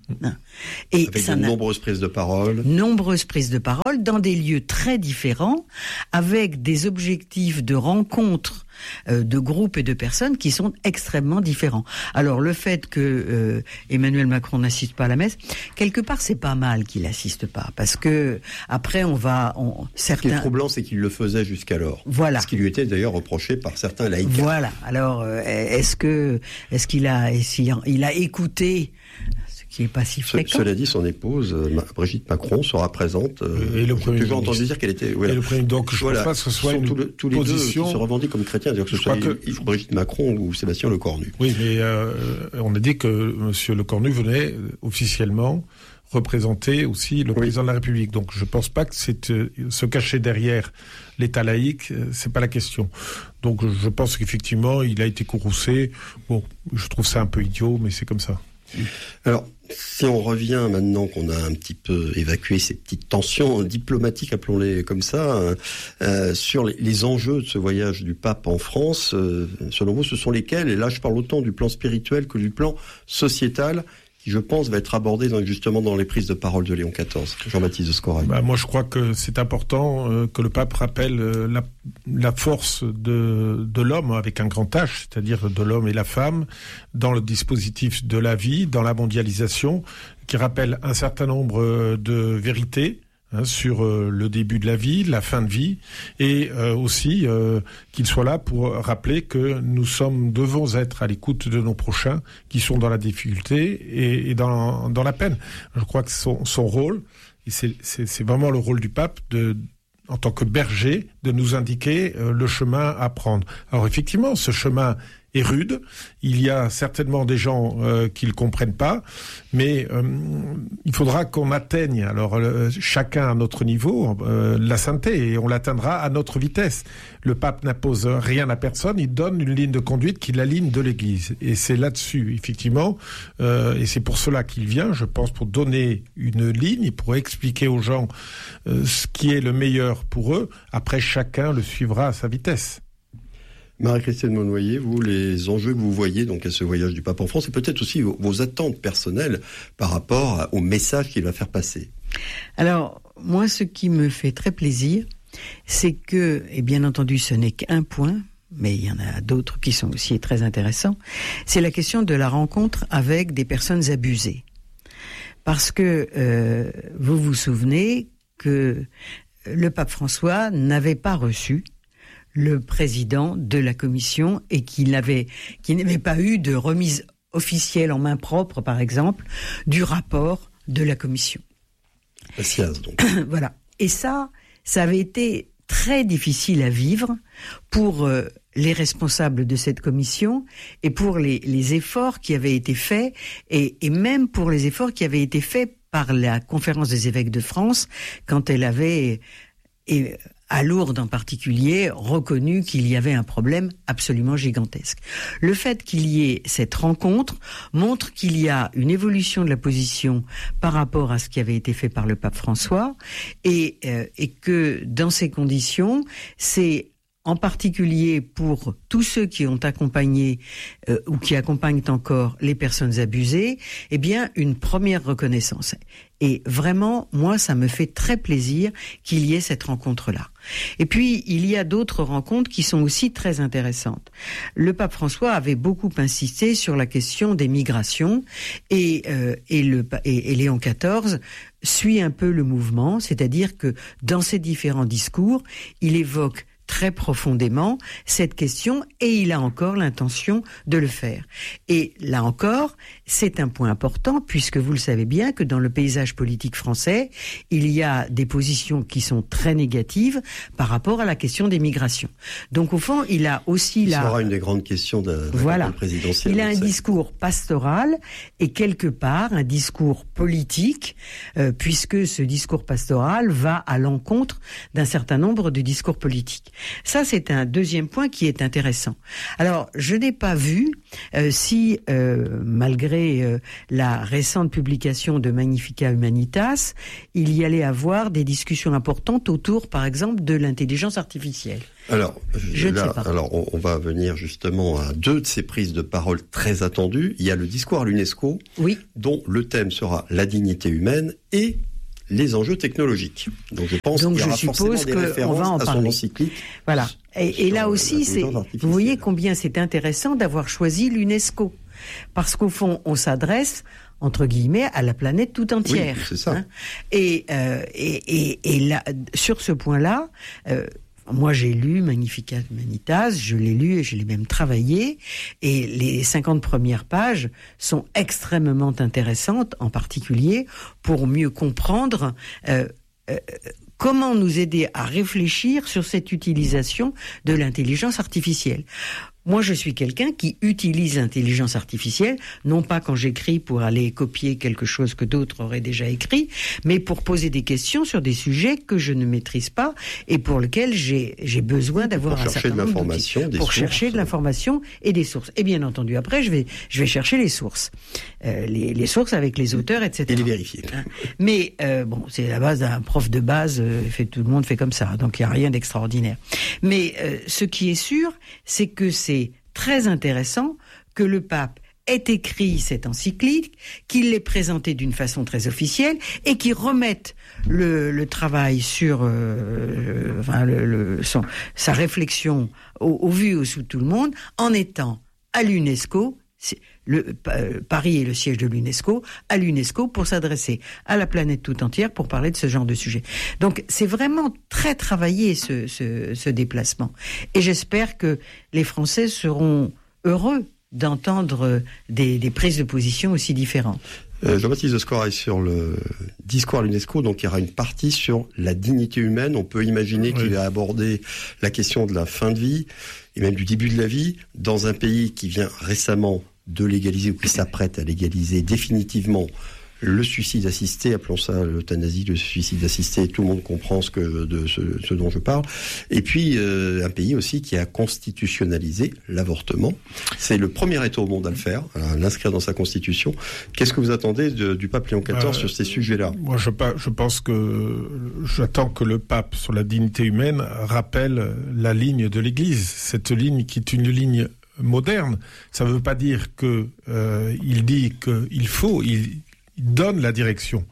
Et avec ça de nombreuses prises de parole. Nombreuses prises de parole dans des lieux très différents, avec des objectifs de rencontre euh, de groupes et de personnes qui sont extrêmement différents. Alors le fait que euh, Emmanuel Macron n'assiste pas à la messe, quelque part c'est pas mal qu'il n'assiste pas, parce que après on va... On, certains... Ce qui est troublant, c'est qu'il le faisait jusqu'alors. Voilà. Ce qui lui était d'ailleurs reproché par certains laïcs. Voilà. Alors euh, est-ce que est-ce qu'il a, est-ce il a écouté... qui est pas si fréquent. Ce, cela dit, son épouse, Brigitte Macron, sera présente. Et le Premier J'ai toujours entendu dire qu'elle était... Voilà. Et le premier, donc je ne voilà. pense pas que ce soit une tous le, tous les position... deux qui se revendiquent comme chrétiens, c'est-à-dire que ce soit que... Brigitte Macron ou Sébastien Lecornu. Oui, mais euh, on a dit que M. Lecornu venait officiellement représenter aussi le oui. président de la République. Donc je ne pense pas que c'est euh, se cacher derrière l'État laïque, euh, c'est pas la question. Donc je pense qu'effectivement, il a été courroucé. Bon, je trouve ça un peu idiot, mais c'est comme ça. Alors, si on revient maintenant qu'on a un petit peu évacué ces petites tensions diplomatiques, appelons-les comme ça, euh, sur les, les enjeux de ce voyage du pape en France, euh, selon vous, ce sont lesquels? Et là, je parle autant du plan spirituel que du plan sociétal, qui, je pense, va être abordé dans, justement dans les prises de parole de Léon quatorze. Jean-Baptiste de Scorail. Bah, moi, je crois que c'est important euh, que le pape rappelle euh, la, la force de, de l'homme, avec un grand H, c'est-à-dire de l'homme et la femme, dans le dispositif de la vie, dans la mondialisation, qui rappelle un certain nombre de vérités, Hein, sur euh, le début de la vie, la fin de vie, et euh, aussi euh, qu'il soit là pour rappeler que nous sommes, devons être à l'écoute de nos prochains qui sont dans la difficulté et, et dans, dans la peine. Je crois que son, son rôle, et c'est, c'est, c'est vraiment le rôle du pape, de, en tant que berger, de nous indiquer euh, le chemin à prendre. Alors effectivement, ce chemin est rude, il y a certainement des gens euh, qui le comprennent pas, mais euh, il faudra qu'on atteigne, alors euh, chacun à notre niveau, euh, la sainteté, et on l'atteindra à notre vitesse. Le pape n'impose rien à personne, il donne une ligne de conduite qui est la ligne de l'Église, et c'est là-dessus, effectivement, euh, et c'est pour cela qu'il vient, je pense, pour donner une ligne, pour expliquer aux gens euh, ce qui est le meilleur pour eux. Après, chacun le suivra à sa vitesse. Marie-Christine Monnoyer, vous, les enjeux que vous voyez donc à ce voyage du pape en France, et peut-être aussi vos, vos attentes personnelles par rapport au message qu'il va faire passer. Alors, moi, ce qui me fait très plaisir, c'est que, et bien entendu, ce n'est qu'un point, mais il y en a d'autres qui sont aussi très intéressants, c'est la question de la rencontre avec des personnes abusées. Parce que euh, vous vous souvenez que le pape François n'avait pas reçu le président de la commission et qu'il n'avait, qu'il n'avait pas eu de remise officielle en main propre, par exemple, du rapport de la commission. La C I A S, donc. Voilà. Et ça, ça avait été très difficile à vivre pour euh, les responsables de cette commission et pour les, les efforts qui avaient été faits et, et même pour les efforts qui avaient été faits par la Conférence des évêques de France quand elle avait... Et, à Lourdes en particulier, reconnu qu'il y avait un problème absolument gigantesque. Le fait qu'il y ait cette rencontre montre qu'il y a une évolution de la position par rapport à ce qui avait été fait par le pape François et, euh, et que dans ces conditions, c'est en particulier pour tous ceux qui ont accompagné euh, ou qui accompagnent encore les personnes abusées, eh bien, une première reconnaissance. Et vraiment, moi, ça me fait très plaisir qu'il y ait cette rencontre-là. Et puis, il y a d'autres rencontres qui sont aussi très intéressantes. Le pape François avait beaucoup insisté sur la question des migrations et, euh, et, le, et, et Léon quatorze suit un peu le mouvement, c'est-à-dire que dans ses différents discours, il évoque très profondément cette question et il a encore l'intention de le faire. Et là encore, c'est un point important puisque vous le savez bien que dans le paysage politique français, il y a des positions qui sont très négatives par rapport à la question des migrations. Donc au fond, il a aussi là... Ça sera une des grandes questions de, de voilà. la campagne présidentielle. Il a un discours pastoral et quelque part un discours politique euh, puisque ce discours pastoral va à l'encontre d'un certain nombre de discours politiques. Ça, c'est un deuxième point qui est intéressant. Alors, je n'ai pas vu euh, si, euh, malgré euh, la récente publication de Magnificat Humanitas, il y allait avoir des discussions importantes autour, par exemple, de l'intelligence artificielle. Alors, je là, ne sais pas. alors on, on va venir justement à deux de ces prises de parole très attendues. Il y a le discours à l'UNESCO, oui. dont le thème sera la dignité humaine et les enjeux technologiques. Donc je pense Donc qu'il y aura je suppose forcément des références va en à parler. son encyclique. Voilà. Et, et là aussi, c'est, vous voyez combien c'est intéressant d'avoir choisi l'UNESCO. Parce qu'au fond, on s'adresse, entre guillemets, à la planète tout entière. Oui, c'est ça. Hein. Et, euh, et, et, et là, sur ce point-là, euh, moi, j'ai lu Magnificat Humanitas, je l'ai lu et je l'ai même travaillé. Et les cinquante premières pages sont extrêmement intéressantes, en particulier pour mieux comprendre euh, euh, comment nous aider à réfléchir sur cette utilisation de l'intelligence artificielle. Moi, je suis quelqu'un qui utilise l'intelligence artificielle, non pas quand j'écris pour aller copier quelque chose que d'autres auraient déjà écrit, mais pour poser des questions sur des sujets que je ne maîtrise pas et pour lesquels j'ai, j'ai besoin d'avoir un certain nombre d'outils. Pour chercher de l'information et des sources. Et bien entendu, après, je vais, je vais chercher les sources. Euh, les, les sources avec les auteurs, et cetera. Et les vérifier. Mais, euh, bon, c'est la base d'un prof de base, euh, fait, tout le monde fait comme ça, donc il n'y a rien d'extraordinaire. Mais euh, ce qui est sûr, c'est que c'est C'est très intéressant que le pape ait écrit cette encyclique, qu'il l'ait présentée d'une façon très officielle et qu'il remette le, le travail sur euh, enfin, le, le, son, sa réflexion au, au vu au sous de tout le monde en étant à l'UNESCO. Le, euh, Paris est le siège de l'UNESCO, à l'UNESCO pour s'adresser à la planète tout entière pour parler de ce genre de sujet. Donc c'est vraiment très travaillé ce, ce, ce déplacement. Et j'espère que les Français seront heureux d'entendre des, des prises de position aussi différentes. Euh, Jean-Baptiste de Scorail, sur le discours à l'UNESCO, donc il y aura une partie sur la dignité humaine. On peut imaginer oui. qu'il va aborder la question de la fin de vie et même du début de la vie dans un pays qui vient récemment de légaliser ou qui s'apprête à légaliser définitivement le suicide assisté, appelons ça l'euthanasie, le suicide assisté, tout le monde comprend ce, que, de ce, ce dont je parle. Et puis euh, un pays aussi qui a constitutionnalisé l'avortement. C'est le premier État au monde à le faire, à l'inscrire dans sa constitution. Qu'est-ce que vous attendez de, du pape Léon quatorze euh, sur ces sujets-là ? Moi, je, je pense que j'attends que le pape sur la dignité humaine rappelle la ligne de l'Église, cette ligne qui est une ligne moderne. Ça ne veut pas dire que euh, il dit qu'il faut, il Il donne la direction.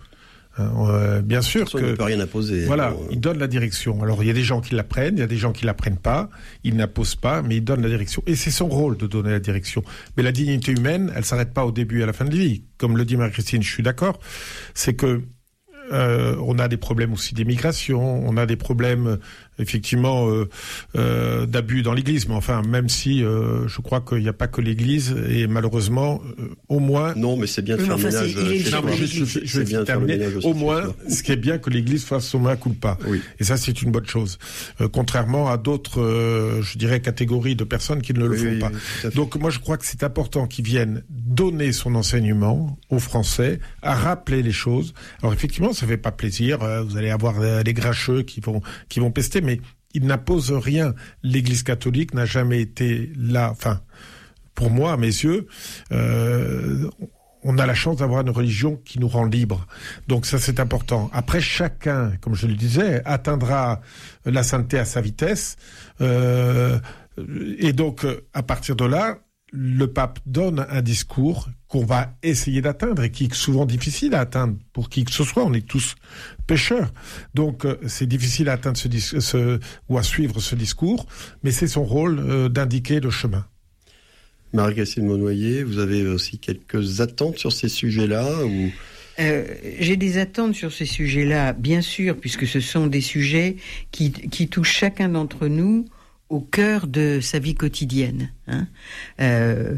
Euh, bien sûr Personne que ne peut rien imposer. Voilà, bon, euh... il donne la direction. Alors il y a des gens qui l'apprennent, il y a des gens qui l'apprennent pas. Il n'impose pas, mais il donne la direction. Et c'est son rôle de donner la direction. Mais la dignité humaine, elle s'arrête pas au début et à la fin de la vie. Comme le dit Marie-Christine, je suis d'accord. C'est que euh, on a des problèmes aussi d'immigration, on a des problèmes effectivement euh, euh, d'abus dans l'Église, mais enfin même si euh, je crois qu'il n'y a pas que l'Église et malheureusement euh, au moins non mais c'est bien de oui, faire enfin, ménage c'est, non, mais je, je, je, je vais terminer au moins ce qui est bien que l'Église fasse son mea culpa oui. Et ça c'est une bonne chose euh, contrairement à d'autres euh, je dirais catégories de personnes qui ne le oui, font oui, pas oui, donc moi je crois que c'est important qu'ils viennent donner son enseignement aux Français, à rappeler les choses. Alors effectivement ça fait pas plaisir, euh, vous allez avoir euh, les grincheux qui vont qui vont pester, mais il n'impose rien. L'Église catholique n'a jamais été là. Enfin, pour moi, à mes yeux, euh, on a la chance d'avoir une religion qui nous rend libres. Donc ça, c'est important. Après, chacun, comme je le disais, atteindra la sainteté à sa vitesse. Euh, et donc, à partir de là, le pape donne un discours qu'on va essayer d'atteindre et qui est souvent difficile à atteindre pour qui que ce soit. On est tous pécheurs. Donc, c'est difficile à atteindre ce, ce ou à suivre ce discours, mais c'est son rôle euh, d'indiquer le chemin. Marie-Christine Monnoyer, vous avez aussi quelques attentes sur ces sujets-là ou... euh, J'ai des attentes sur ces sujets-là, bien sûr, puisque ce sont des sujets qui, qui touchent chacun d'entre nous au cœur de sa vie quotidienne. Hein. Euh,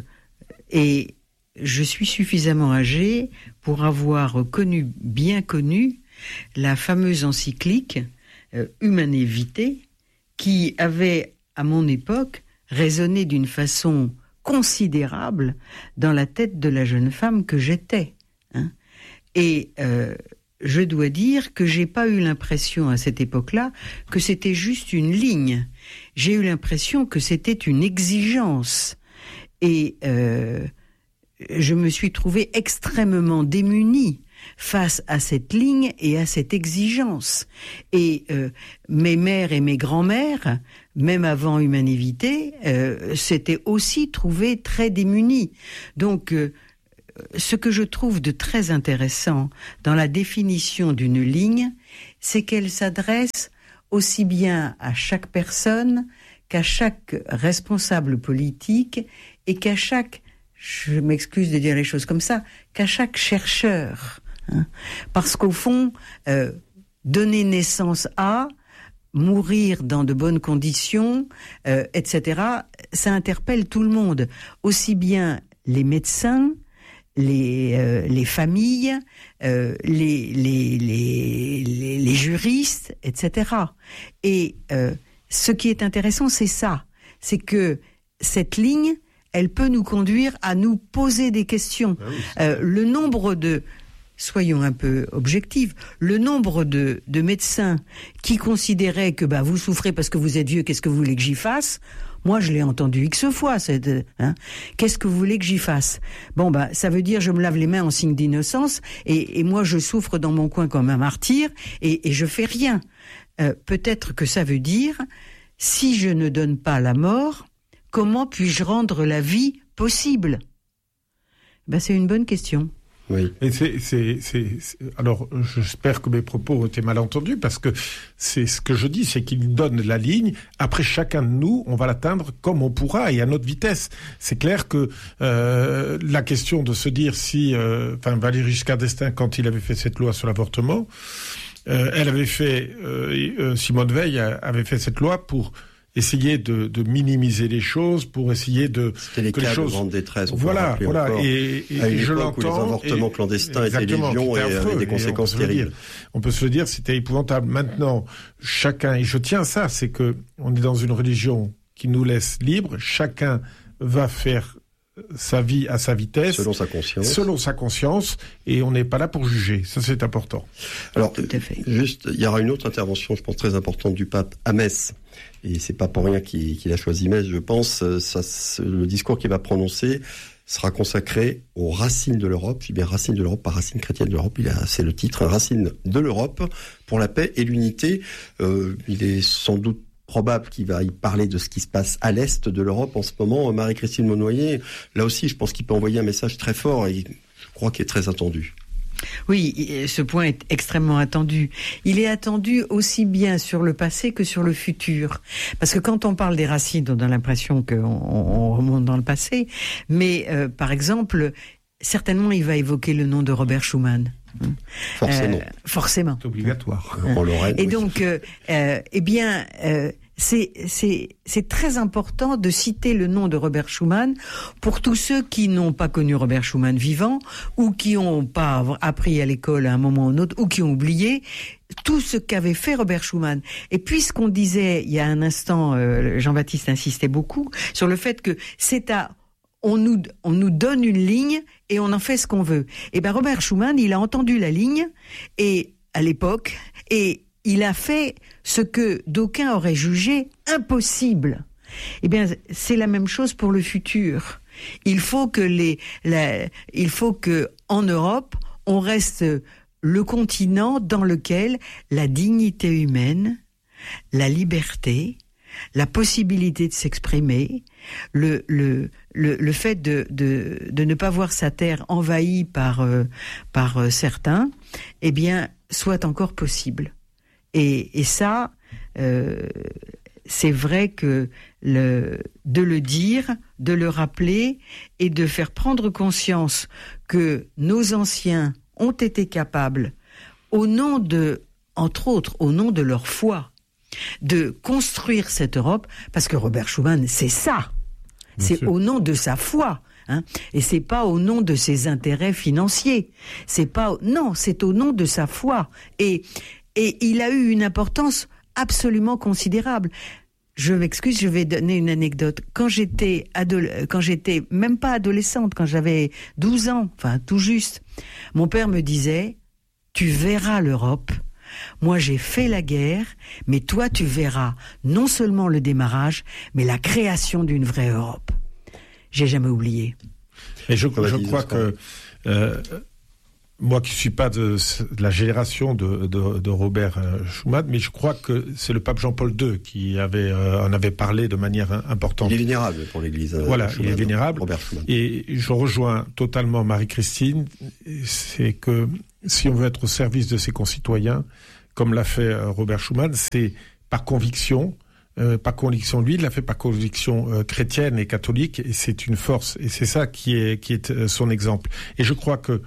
et je suis suffisamment âgée pour avoir connu, bien connu, la fameuse encyclique euh, Humanae Vitae, qui avait, à mon époque, résonné d'une façon considérable dans la tête de la jeune femme que j'étais. Hein. Et euh, je dois dire que j'ai pas eu l'impression à cette époque-là que c'était juste une ligne. J'ai eu l'impression que c'était une exigence. Et euh, je me suis trouvée extrêmement démunie face à cette ligne et à cette exigence. Et euh, mes mères et mes grands-mères, même avant Humanae Vitae, euh, s'étaient aussi trouvées très démunies. Donc, euh, ce que je trouve de très intéressant dans la définition d'une ligne, c'est qu'elle s'adresse aussi bien à chaque personne qu'à chaque responsable politique et qu'à chaque, je m'excuse de dire les choses comme ça, qu'à chaque chercheur. Hein. Parce qu'au fond, euh, donner naissance à, mourir dans de bonnes conditions, euh, et cetera, ça interpelle tout le monde, aussi bien les médecins, les euh, les familles, euh, les, les les les les juristes, et cetera. Et euh, ce qui est intéressant, c'est ça, c'est que cette ligne, elle peut nous conduire à nous poser des questions. Ah oui, euh, le nombre de Soyons un peu objectifs. Le nombre de, de médecins qui considéraient que bah vous souffrez parce que vous êtes vieux, qu'est-ce que vous voulez que j'y fasse ? Moi, je l'ai entendu X fois. Cette, hein, qu'est-ce que vous voulez que j'y fasse ? Bon, bah, ça veut dire je me lave les mains en signe d'innocence et, et moi, je souffre dans mon coin comme un martyr et, et je fais rien. Euh, peut-être que ça veut dire si je ne donne pas la mort, comment puis-je rendre la vie possible ? Ben, c'est une bonne question. Oui. Et c'est, c'est, c'est, c'est, alors, j'espère que mes propos ont été mal entendus, parce que c'est ce que je dis, c'est qu'il donne la ligne. Après, chacun de nous, on va l'atteindre comme on pourra et à notre vitesse. C'est clair que euh, la question de se dire si, euh, enfin, Valéry Giscard d'Estaing, quand il avait fait cette loi sur l'avortement, euh, elle avait fait, euh, euh, Simone Veil avait fait cette loi pour essayer de, de minimiser les choses, pour essayer de C'était les que cas les choses de grande détresse. On voilà, peut voilà. Encore, Et, et, à une et je l'entends. Où les avortements et, clandestins étaient légion et avaient des conséquences terribles. On peut se le dire, c'était épouvantable. Maintenant, chacun, et je tiens à ça, c'est que on est dans une religion qui nous laisse libres. Chacun va faire sa vie à sa vitesse, selon sa conscience, selon sa conscience, et on n'est pas là pour juger. Ça, c'est important. Alors, tout à fait. Juste, il y aura une autre intervention, je pense très importante du pape à Metz, et c'est pas pour rien qu'il, qu'il a choisi Metz. Je pense, ça, le discours qu'il va prononcer sera consacré aux racines de l'Europe. Je dis bien racines de l'Europe, pas racines chrétiennes de l'Europe. Il a, c'est le titre, racines de l'Europe pour la paix et l'unité. Euh, il est sans doute probable qu'il va y parler de ce qui se passe à l'est de l'Europe en ce moment. Marie-Christine Monnoyer, là aussi, je pense qu'il peut envoyer un message très fort et je crois qu'il est très attendu. Oui, ce point est extrêmement attendu. Il est attendu aussi bien sur le passé que sur le futur. Parce que quand on parle des racines, on a l'impression qu'on on remonte dans le passé. Mais euh, par exemple, certainement, il va évoquer le nom de Robert Schuman. Forcément. Euh, forcément. C'est obligatoire. En Lorraine, et oui. donc, euh, euh, eh bien, euh, c'est, c'est, c'est très important de citer le nom de Robert Schuman pour tous ceux qui n'ont pas connu Robert Schuman vivant ou qui n'ont pas appris à l'école à un moment ou un autre ou qui ont oublié tout ce qu'avait fait Robert Schuman. Et puisqu'on disait, il y a un instant, euh, Jean-Baptiste insistait beaucoup sur le fait que c'est à On nous, on nous donne une ligne et on en fait ce qu'on veut. Et ben Robert Schuman, il a entendu la ligne et à l'époque et il a fait ce que d'aucuns auraient jugé impossible. Eh bien, c'est la même chose pour le futur. Il faut que les, la, il faut que en Europe, on reste le continent dans lequel la dignité humaine, la liberté, la possibilité de s'exprimer, le le le, le fait de, de de ne pas voir sa terre envahie par euh, par euh, certains, eh bien, soit encore possible. Et et ça, euh, c'est vrai que le de le dire, de le rappeler et de faire prendre conscience que nos anciens ont été capables, au nom de, entre autres, au nom de leur foi, de construire cette Europe, parce que Robert Schuman, c'est ça. Bien c'est sûr. Au nom de sa foi, hein, et c'est pas au nom de ses intérêts financiers. C'est pas, non, c'est au nom de sa foi. Et, et il a eu une importance absolument considérable. Je m'excuse, je vais donner une anecdote. Quand j'étais adole- quand j'étais même pas adolescente, quand j'avais douze ans, enfin tout juste, mon père me disait, tu verras l'Europe. Moi, j'ai fait la guerre, mais toi, tu verras non seulement le démarrage, mais la création d'une vraie Europe. J'ai jamais oublié. Et je, je crois que euh, moi, qui suis pas de, de la génération de, de, de Robert Schuman, mais je crois que c'est le pape Jean-Paul deux qui avait euh, en avait parlé de manière importante. Il est vénérable pour l'Église. Euh, voilà, Schuman, il est vénérable. Robert Schuman. Et je rejoins totalement Marie-Christine. C'est que si on veut être au service de ses concitoyens, comme l'a fait Robert Schuman, c'est par conviction, euh, par conviction. Lui, il l'a fait par conviction euh, chrétienne et catholique, et c'est une force. Et c'est ça qui est qui est euh, son exemple. Et je crois que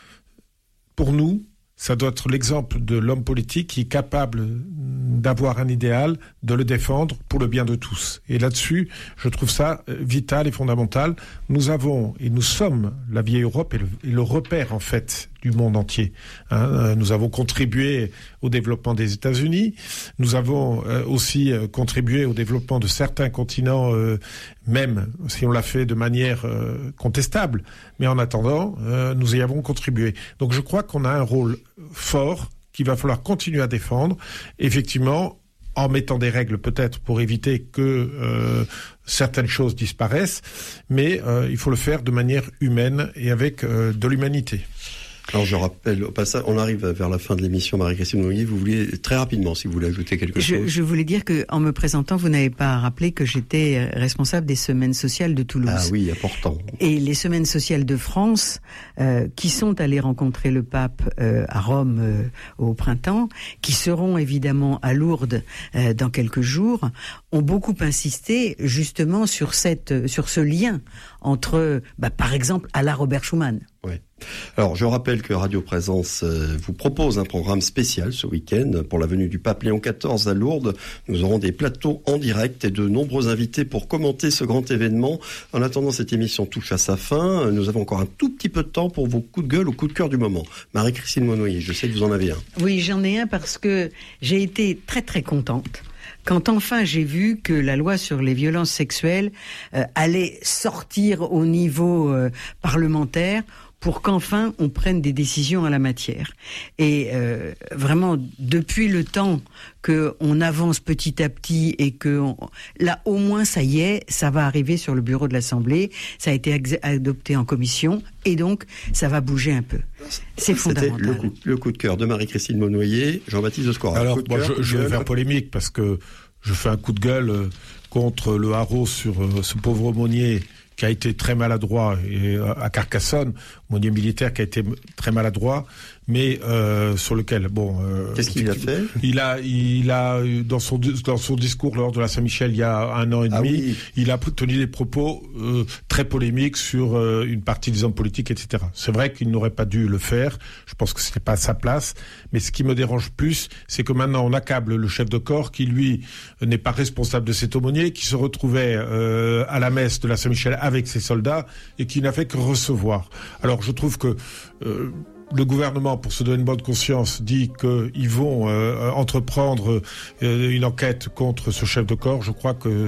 pour nous, ça doit être l'exemple de l'homme politique qui est capable d'avoir un idéal, de le défendre pour le bien de tous. Et là-dessus, je trouve ça vital et fondamental. Nous avons, et nous sommes, la vieille Europe et le, et le repère, en fait, du monde entier. Hein, nous avons contribué au développement des États-Unis. Nous avons euh, aussi euh, contribué au développement de certains continents, euh, même si on l'a fait de manière euh, contestable. Mais en attendant, euh, nous y avons contribué. Donc je crois qu'on a un rôle fort qu'il va falloir continuer à défendre. Effectivement, en mettant des règles peut-être pour éviter que euh, certaines choses disparaissent, mais euh, il faut le faire de manière humaine et avec euh, de l'humanité. Alors je rappelle, au passage, on arrive vers la fin de l'émission, Marie-Christine Noyer, vous vouliez très rapidement, si vous voulez ajouter quelque je, chose. Je voulais dire que, en me présentant, vous n'avez pas rappelé que j'étais responsable des semaines sociales de Toulouse. Ah oui, important. Et les semaines sociales de France, euh, qui sont allées rencontrer le pape euh, à Rome euh, au printemps, qui seront évidemment à Lourdes euh, dans quelques jours, ont beaucoup insisté justement sur cette, sur ce lien entre, bah, par exemple, à la Robert Schuman. Oui. Alors, je rappelle que Radio Présence euh, vous propose un programme spécial ce week-end pour la venue du pape Léon quatorze à Lourdes. Nous aurons des plateaux en direct et de nombreux invités pour commenter ce grand événement. En attendant, cette émission touche à sa fin. Nous avons encore un tout petit peu de temps pour vos coups de gueule ou coups de cœur du moment. Marie-Christine Monnoyer, je sais que vous en avez un. Oui, j'en ai un parce que j'ai été très très contente quand enfin j'ai vu que la loi sur les violences sexuelles euh, allait sortir au niveau euh, parlementaire pour qu'enfin on prenne des décisions en la matière. Et euh, vraiment, depuis le temps qu'on avance petit à petit et que on, là, au moins, ça y est, ça va arriver sur le bureau de l'Assemblée, ça a été ex- adopté en commission, et donc, ça va bouger un peu. C'est fondamental. C'était le coup, le coup de cœur de Marie-Christine Monnoyer, Jean-Baptiste de Scorat. Alors, moi, cœur, je, je vais faire polémique, parce que je fais un coup de gueule euh, contre le haro sur euh, ce pauvre aumônier qui a été très maladroit et, euh, à Carcassonne, aumônier militaire qui a été très maladroit, mais euh, sur lequel, bon... Euh, Qu'est-ce qu'il a fait ? Il a, il a dans son dans son discours lors de la Saint-Michel il y a un an et demi, ah oui. il a tenu des propos euh, très polémiques sur euh, une partie des hommes politiques, et cetera. C'est vrai qu'il n'aurait pas dû le faire. Je pense que ce n'est pas à sa place. Mais ce qui me dérange plus, c'est que maintenant on accable le chef de corps qui lui n'est pas responsable de cet aumônier, qui se retrouvait euh, à la messe de la Saint-Michel avec ses soldats et qui n'a fait que recevoir. Alors je trouve que euh, le gouvernement, pour se donner une bonne conscience, dit qu'ils vont euh, entreprendre euh, une enquête contre ce chef de corps. Je crois que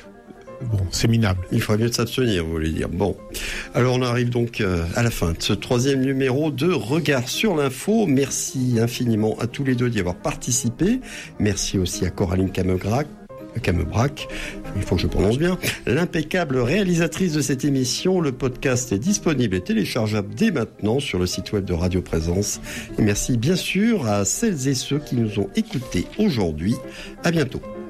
bon, c'est minable. Il faudrait mieux de s'abstenir, vous voulez dire. Bon, alors on arrive donc euh, à la fin de ce troisième numéro de Regard sur l'info. Merci infiniment à tous les deux d'y avoir participé. Merci aussi à Coraline Camegrac, Camebrac, il faut que je prononce bien, l'impeccable réalisatrice de cette émission. Le podcast est disponible et téléchargeable dès maintenant sur le site web de Radio Présence. Et merci bien sûr à celles et ceux qui nous ont écoutés aujourd'hui. À bientôt.